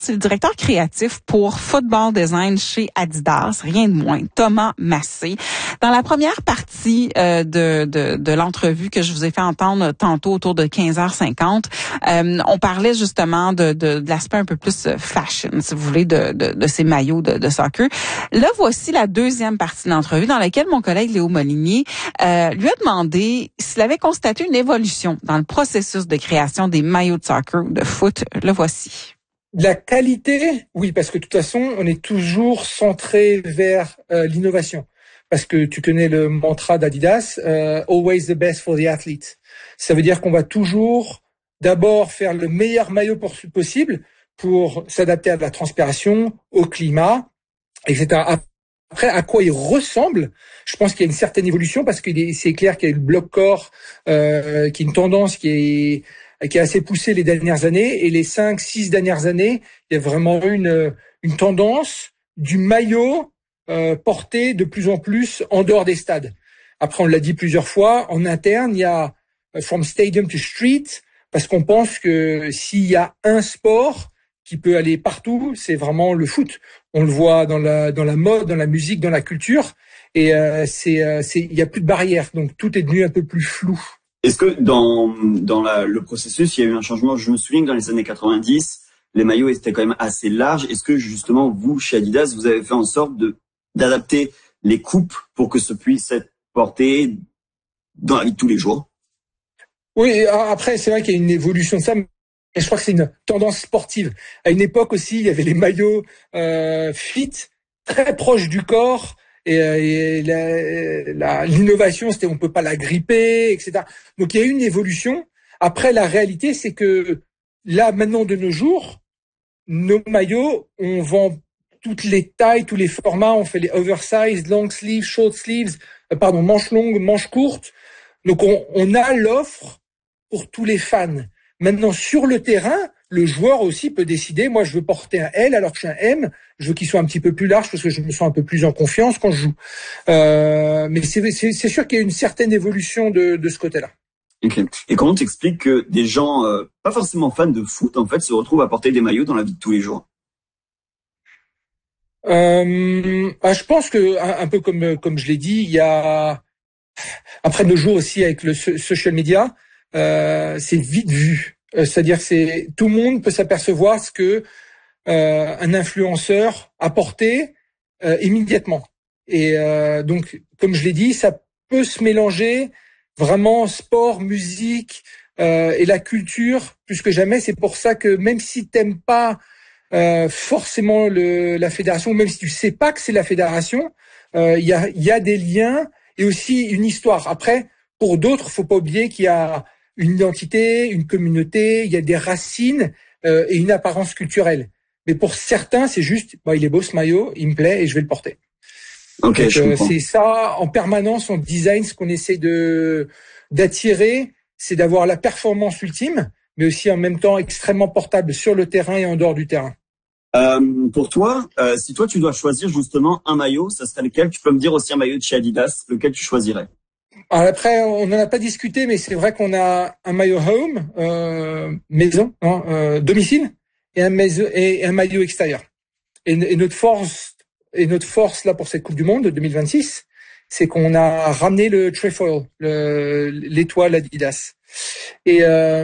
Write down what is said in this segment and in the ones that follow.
C'est le directeur créatif pour Football Design chez Adidas, rien de moins, Thomas Massé. Dans la première partie de l'entrevue que je vous ai fait entendre tantôt autour de 15h50, on parlait justement de l'aspect un peu plus fashion, si vous voulez, de ces maillots de soccer. Là, voici la deuxième partie de l'entrevue dans laquelle mon collègue Léo Molinier lui a demandé s'il avait constaté une évolution dans le processus de création des maillots de soccer ou de foot. Le voici. La qualité, oui, parce que de toute façon, on est toujours centré vers l'innovation. Parce que tu connais le mantra d'Adidas, always the best for the athlete. Ça veut dire qu'on va toujours d'abord faire le meilleur maillot possible pour s'adapter à la transpiration, au climat, etc. Après, à quoi il ressemble, je pense qu'il y a une certaine évolution parce que c'est clair qu'il y a eu le bloc corps, qui est une tendance qui est assez poussée les dernières années, et les 5-6 dernières années, il y a vraiment eu une tendance du maillot porté de plus en plus en dehors des stades. Après, on l'a dit plusieurs fois, en interne, il y a from stadium to street, parce qu'on pense que s'il y a un sport qui peut aller partout, c'est vraiment le foot. On le voit dans la mode, dans la musique, dans la culture, et il y a plus de barrières, donc tout est devenu un peu plus flou. Est-ce que dans le processus, il y a eu un changement? Je me souviens que dans les années 90, les maillots étaient quand même assez larges. Est-ce que justement, vous, chez Adidas, vous avez fait en sorte d'adapter les coupes pour que ce puisse être porté dans la vie de tous les jours? Oui, après, c'est vrai qu'il y a une évolution de ça, mais je crois que c'est une tendance sportive. À une époque aussi, il y avait les maillots fit, très proches du corps, et l'innovation, c'était on peut pas la gripper, etc. Donc il y a eu une évolution. Après, la réalité, c'est que là, maintenant, de nos jours, nos maillots, on vend toutes les tailles, tous les formats. On fait les oversized, long sleeves, short sleeves, manches longues, manches courtes. Donc on a l'offre pour tous les fans. Maintenant, sur le terrain, le joueur aussi peut décider, moi je veux porter un L alors que je suis un M, je veux qu'il soit un petit peu plus large parce que je me sens un peu plus en confiance quand je joue. Mais c'est sûr qu'il y a une certaine évolution de ce côté-là. Okay. Et comment tu expliques que des gens pas forcément fans de foot en fait se retrouvent à porter des maillots dans la vie de tous les jours? Je pense que un peu comme je l'ai dit, il y a après nos jours aussi avec le social media, c'est vite vu. C'est-à-dire que tout le monde peut s'apercevoir ce que un influenceur a porté immédiatement. Et donc, comme je l'ai dit, ça peut se mélanger vraiment sport, musique et la culture plus que jamais. C'est pour ça que même si t'aimes pas forcément la fédération, même si tu sais pas que c'est la fédération, il y a des liens et aussi une histoire. Après, pour d'autres, faut pas oublier qu'il y a une identité, une communauté, il y a des racines et une apparence culturelle. Mais pour certains, c'est juste, il est beau ce maillot, il me plaît et je vais le porter. Okay, donc, c'est ça, en permanence, on design, ce qu'on essaie d'attirer, c'est d'avoir la performance ultime, mais aussi en même temps extrêmement portable sur le terrain et en dehors du terrain. Pour toi, si toi tu dois choisir justement un maillot, ça serait lequel? Tu peux me dire aussi un maillot de chez Adidas, lequel tu choisirais? Alors après, on n'en a pas discuté, mais c'est vrai qu'on a un maillot home, maison, domicile, et un maillot extérieur. Et notre force là pour cette Coupe du Monde de 2026, c'est qu'on a ramené le trefoil, l'étoile Adidas. Et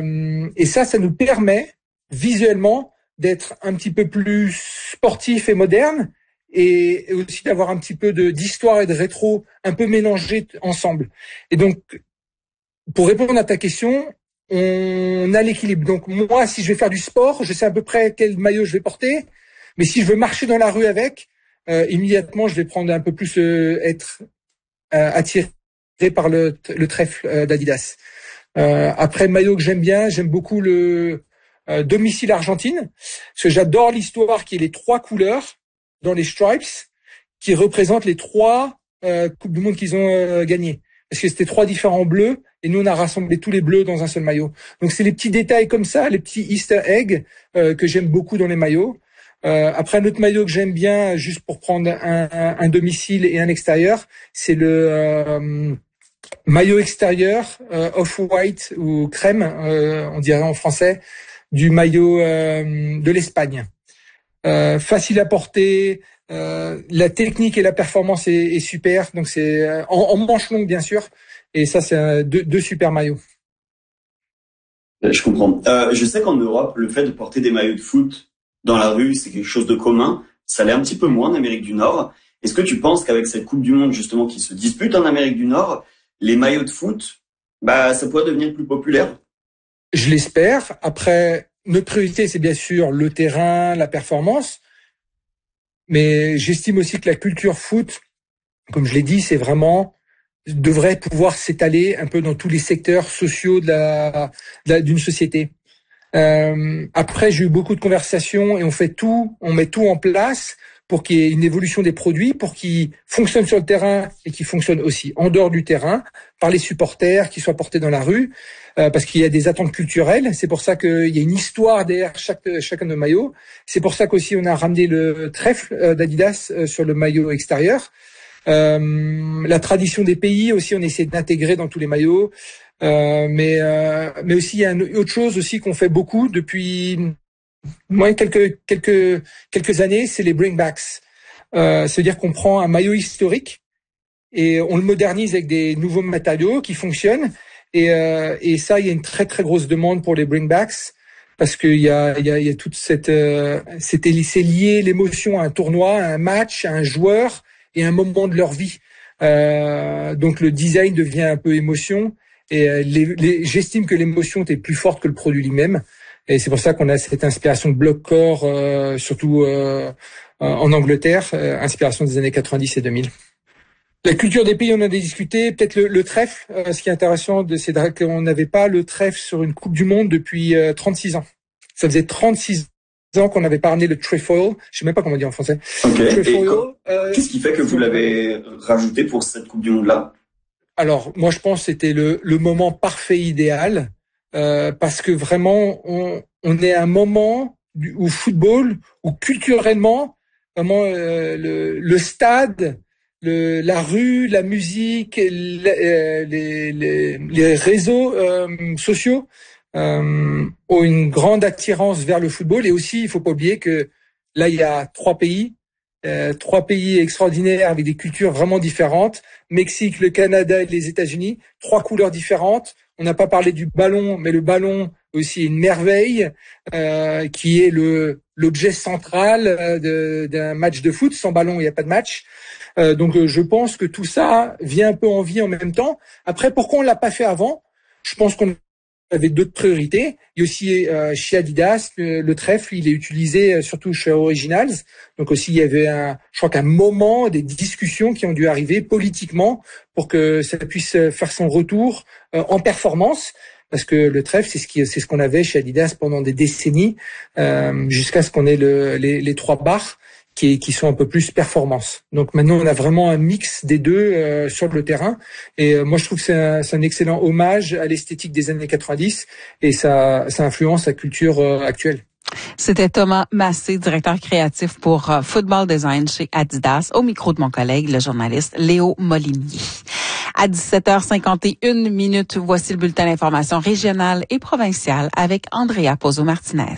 ça nous permet visuellement d'être un petit peu plus sportif et moderne, et aussi d'avoir un petit peu d'histoire et de rétro un peu mélangés ensemble. Et donc, pour répondre à ta question, on a l'équilibre. Donc moi, si je vais faire du sport, je sais à peu près quel maillot je vais porter, mais si je veux marcher dans la rue avec, immédiatement, je vais prendre un peu plus être attiré par le trèfle d'Adidas. Après, maillot que j'aime bien, j'aime beaucoup le domicile Argentine, parce que j'adore l'histoire qui est les 3 couleurs dans les stripes, qui représentent les 3 Coupes du Monde qu'ils ont gagnées. Parce que c'était 3 différents bleus, et nous on a rassemblé tous les bleus dans un seul maillot. Donc c'est les petits détails comme ça, les petits Easter eggs que j'aime beaucoup dans les maillots. Après, un autre maillot que j'aime bien, juste pour prendre un domicile et un extérieur, c'est le maillot extérieur off-white ou crème, on dirait en français, du maillot de l'Espagne. facile à porter, la technique et la performance est super. Donc c'est en manche longue bien sûr. Et ça c'est deux super maillots. Je comprends. Je sais qu'en Europe, le fait de porter des maillots de foot dans la rue, c'est quelque chose de commun. Ça l'est un petit peu moins en Amérique du Nord. Est-ce que tu penses qu'avec cette Coupe du Monde justement qui se dispute en Amérique du Nord, les maillots de foot, ça pourrait devenir plus populaire? Je l'espère. Après, notre priorité, c'est bien sûr le terrain, la performance. Mais j'estime aussi que la culture foot, comme je l'ai dit, c'est vraiment devrait pouvoir s'étaler un peu dans tous les secteurs sociaux d'une société. Après, j'ai eu beaucoup de conversations et on met tout en place pour qu'il y ait une évolution des produits, pour qu'ils fonctionnent sur le terrain et qu'ils fonctionnent aussi en dehors du terrain, par les supporters, qu'ils soient portés dans la rue, parce qu'il y a des attentes culturelles. C'est pour ça qu'il y a une histoire derrière chacun de nos maillots. C'est pour ça qu'aussi on a ramené le trèfle d'Adidas sur le maillot extérieur. La tradition des pays aussi, on essaie d'intégrer dans tous les maillots. Mais aussi il y a autre chose aussi qu'on fait beaucoup depuis quelques années, c'est les bringbacks. C'est-à-dire qu'on prend un maillot historique et on le modernise avec des nouveaux matériaux qui fonctionnent. Et ça, il y a une très très grosse demande pour les bringbacks parce qu'il y a toute c'est lié l'émotion à un tournoi, à un match, à un joueur et à un moment de leur vie. Donc le design devient un peu émotion. Et j'estime que l'émotion est plus forte que le produit lui-même. Et c'est pour ça qu'on a cette inspiration de bloc-corps, surtout en Angleterre, inspiration des années 90 et 2000. La culture des pays, on en a discuté. Peut-être le trèfle. Ce qui est intéressant, c'est qu'on n'avait pas le trèfle sur une Coupe du Monde depuis 36 ans. Ça faisait 36 ans qu'on n'avait pas ramené le trefoil. Je sais même pas comment on dit en français. Okay. Qu'est-ce qui fait que vous l'avez rajouté pour cette Coupe du Monde-là? Alors, moi, je pense que c'était le moment parfait, idéal, parce que vraiment, on est à un moment où football, où culturellement, vraiment, le stade, la rue, la musique, les réseaux sociaux ont une grande attirance vers le football. Et aussi, il faut pas oublier que là, il y a trois pays extraordinaires avec des cultures vraiment différentes. Mexique, le Canada et les États-Unis, 3 couleurs différentes. On n'a pas parlé du ballon, mais le ballon aussi est une merveille qui est l'objet central d'un match de foot. Sans ballon, il n'y a pas de match. Donc je pense que tout ça vient un peu en vie en même temps. Après, pourquoi on l'a pas fait avant? Je pense qu'on avait d'autres priorités. Il y a aussi chez Adidas, le trèfle, il est utilisé surtout chez Originals. Donc aussi, il y avait je crois qu'un moment, des discussions qui ont dû arriver politiquement pour que ça puisse faire son retour en performance. Parce que le trèfle, c'est ce qu'on avait chez Adidas pendant des décennies, jusqu'à ce qu'on ait les 3 barres qui sont un peu plus performance. Donc maintenant, on a vraiment un mix des deux sur le terrain. Et moi, je trouve que c'est un excellent hommage à l'esthétique des années 90 et ça influence la culture actuelle. C'était Thomas Massé, directeur créatif pour Football Design chez Adidas, au micro de mon collègue, le journaliste Léo Molinier. À 17h51, voici le bulletin d'information régionale et provinciale avec Andrea Pozzo-Martinez.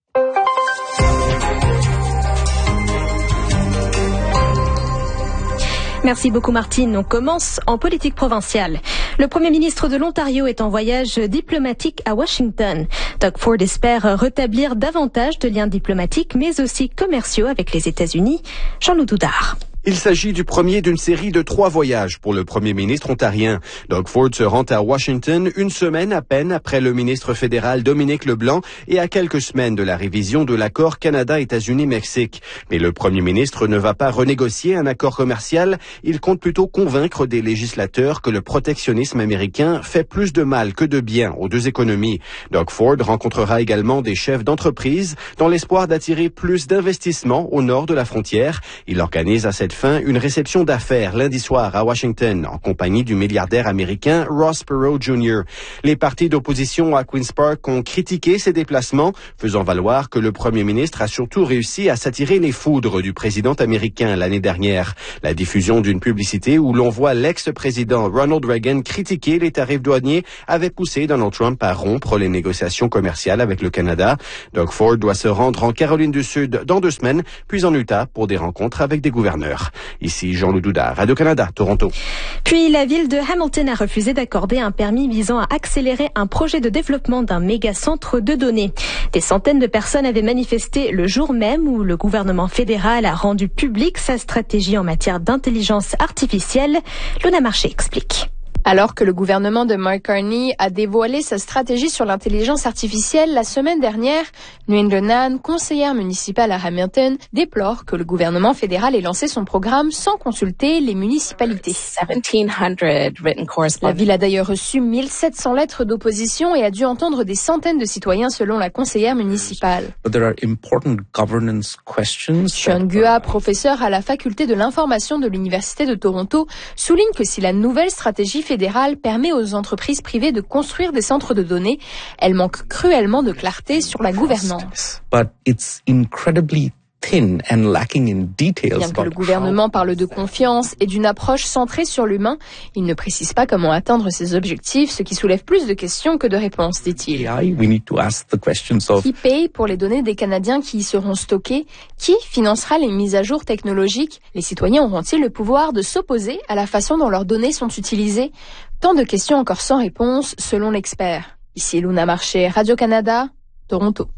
Merci beaucoup Martine. On commence en politique provinciale. Le Premier ministre de l'Ontario est en voyage diplomatique à Washington. Doug Ford espère rétablir davantage de liens diplomatiques mais aussi commerciaux avec les États-Unis. Jean-Loup Doudard. Il s'agit du premier d'une série de 3 voyages pour le premier ministre ontarien. Doug Ford se rend à Washington une semaine à peine après le ministre fédéral Dominic LeBlanc et à quelques semaines de la révision de l'accord Canada-États-Unis-Mexique. Mais le premier ministre ne va pas renégocier un accord commercial. Il compte plutôt convaincre des législateurs que le protectionnisme américain fait plus de mal que de bien aux deux économies. Doug Ford rencontrera également des chefs d'entreprise dans l'espoir d'attirer plus d'investissements au nord de la frontière. Il organise à cette fin une réception d'affaires lundi soir à Washington en compagnie du milliardaire américain Ross Perot Jr. Les partis d'opposition à Queen's Park ont critiqué ces déplacements, faisant valoir que le premier ministre a surtout réussi à s'attirer les foudres du président américain l'année dernière. La diffusion d'une publicité où l'on voit l'ex-président Ronald Reagan critiquer les tarifs douaniers avait poussé Donald Trump à rompre les négociations commerciales avec le Canada. Doug Ford doit se rendre en Caroline du Sud dans 2 semaines, puis en Utah pour des rencontres avec des gouverneurs. Ici Jean-Loup Doudard, Radio-Canada, Toronto. Puis la ville de Hamilton a refusé d'accorder un permis visant à accélérer un projet de développement d'un méga-centre de données. Des centaines de personnes avaient manifesté le jour même où le gouvernement fédéral a rendu public sa stratégie en matière d'intelligence artificielle. Luna Marché explique. Alors que le gouvernement de Mark Carney a dévoilé sa stratégie sur l'intelligence artificielle la semaine dernière, Nguyen Lonan, conseillère municipale à Hamilton, déplore que le gouvernement fédéral ait lancé son programme sans consulter les municipalités. 1700 written correspondence. La ville a d'ailleurs reçu 1700 lettres d'opposition et a dû entendre des centaines de citoyens selon la conseillère municipale. Sean Gua, professeur à la faculté de l'information de l'Université de Toronto, souligne que si la nouvelle stratégie fédérale permet aux entreprises privées de construire des centres de données, elle manque cruellement de clarté sur la gouvernance. Bien que le gouvernement parle de confiance et d'une approche centrée sur l'humain, il ne précise pas comment atteindre ses objectifs, ce qui soulève plus de questions que de réponses, dit-il. Qui paye pour les données des Canadiens qui y seront stockées? Qui financera les mises à jour technologiques? Les citoyens auront-ils le pouvoir de s'opposer à la façon dont leurs données sont utilisées? Tant de questions encore sans réponse, selon l'expert. Ici Luna Marché, Radio-Canada, Toronto.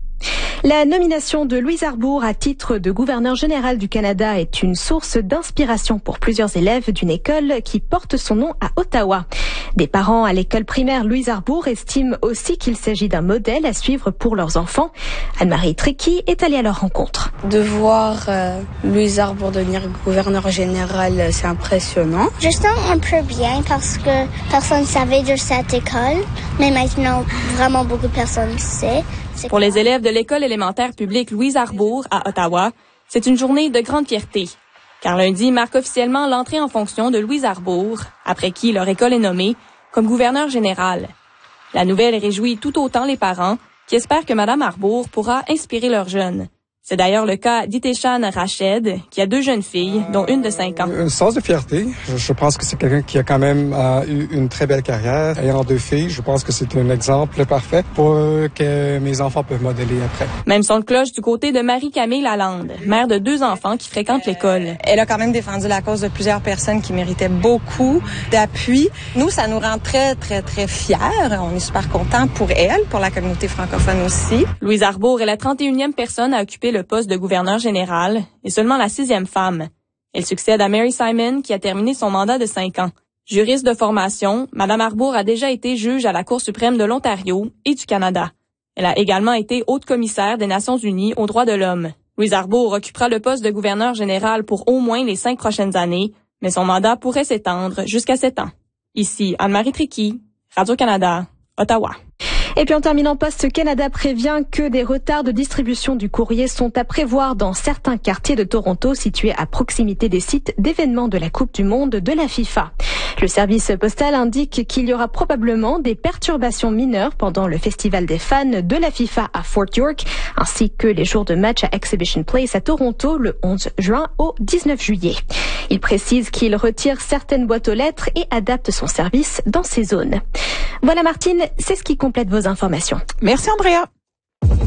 La nomination de Louise Arbour à titre de gouverneur général du Canada est une source d'inspiration pour plusieurs élèves d'une école qui porte son nom à Ottawa. Des parents à l'école primaire Louise Arbour estiment aussi qu'il s'agit d'un modèle à suivre pour leurs enfants. Anne-Marie Tricky est allée à leur rencontre. De voir Louise Arbour devenir gouverneur général, c'est impressionnant. Je sens un peu bien parce que personne ne savait de cette école, mais maintenant vraiment beaucoup de personnes savent. Pour les élèves de l'école élémentaire publique Louise Arbour à Ottawa, c'est une journée de grande fierté, car lundi marque officiellement l'entrée en fonction de Louise Arbour, après qui leur école est nommée comme gouverneur général. La nouvelle réjouit tout autant les parents qui espèrent que Mme Arbour pourra inspirer leurs jeunes. C'est d'ailleurs le cas d'Iteshan Rached, qui a 2 jeunes filles, dont une de 5 ans. Un sens de fierté. Je pense que c'est quelqu'un qui a quand même eu une très belle carrière. Ayant 2 filles, je pense que c'est un exemple parfait pour que mes enfants peuvent modeler après. Même son de cloche du côté de Marie-Camille Lalande, mère de 2 enfants qui fréquentent l'école. Elle a quand même défendu la cause de plusieurs personnes qui méritaient beaucoup d'appui. Nous, ça nous rend très, très, très fiers. On est super contents pour elle, pour la communauté francophone aussi. Louise Arbour est la 31e personne à occuper le poste de gouverneur général et seulement la 6e femme. Elle succède à Mary Simon qui a terminé son mandat de 5 ans. Juriste de formation, Mme Arbour a déjà été juge à la Cour suprême de l'Ontario et du Canada. Elle a également été haute commissaire des Nations unies aux droits de l'homme. Louise Arbour occupera le poste de gouverneur général pour au moins les 5 prochaines années, mais son mandat pourrait s'étendre jusqu'à 7 ans. Ici Anne-Marie Tricky, Radio-Canada, Ottawa. Et puis en terminant, Poste Canada prévient que des retards de distribution du courrier sont à prévoir dans certains quartiers de Toronto situés à proximité des sites d'événements de la Coupe du Monde de la FIFA. Le service postal indique qu'il y aura probablement des perturbations mineures pendant le festival des fans de la FIFA à Fort York, ainsi que les jours de match à Exhibition Place à Toronto le 11 juin au 19 juillet. Il précise qu'il retire certaines boîtes aux lettres et adapte son service dans ces zones. Voilà Martine, c'est ce qui complète vos informations. Merci Andrea.